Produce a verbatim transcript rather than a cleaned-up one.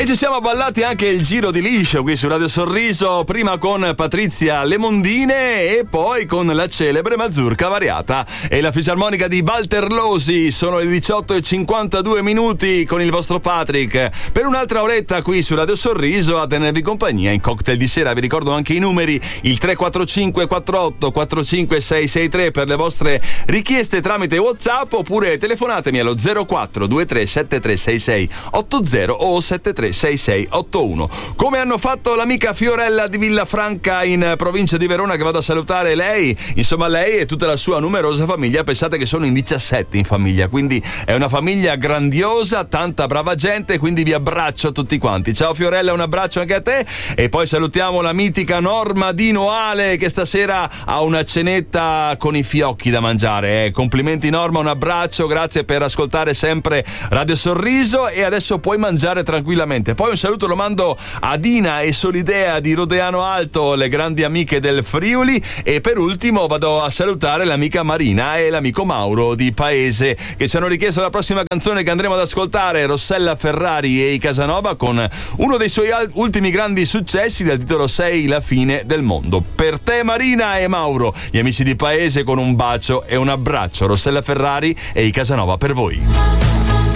E ci siamo ballati anche il giro di liscio qui su Radio Sorriso, prima con Patrizia Lemondine e poi con la celebre Mazurka Variata e la fisarmonica di Valterlosi. Sono le diciotto e cinquantadue minuti con il vostro Patrick per un'altra oretta qui su Radio Sorriso a tenervi compagnia in cocktail di sera. Vi ricordo anche i numeri, il tre quattro cinque quattro otto quattro cinque sei sei tre per le vostre richieste tramite WhatsApp, oppure telefonatemi allo zero quattro due tre sette tre sei sei otto zero o sette tre sei sei otto uno, come hanno fatto l'amica Fiorella di Villafranca in provincia di Verona, che vado a salutare lei, insomma lei e tutta la sua numerosa famiglia. Pensate che sono in diciassette in famiglia, quindi è una famiglia grandiosa, tanta brava gente, quindi vi abbraccio tutti quanti. Ciao Fiorella, un abbraccio anche a te. E poi salutiamo la mitica Norma di Noale, che stasera ha una cenetta con i fiocchi da mangiare. Eh. Complimenti Norma, un abbraccio, grazie per ascoltare sempre Radio Sorriso e adesso puoi mangiare tranquillamente. Poi un saluto lo mando a Dina e Solidea di Rodeano Alto, le grandi amiche del Friuli, e per ultimo vado a salutare l'amica Marina e l'amico Mauro di Paese, che ci hanno richiesto la prossima canzone che andremo ad ascoltare, Rossella Ferrari e i Casanova, con uno dei suoi al- ultimi grandi successi dal titolo Sei la fine del mondo. Per te Marina e Mauro, gli amici di Paese, con un bacio e un abbraccio, Rossella Ferrari e i Casanova per voi.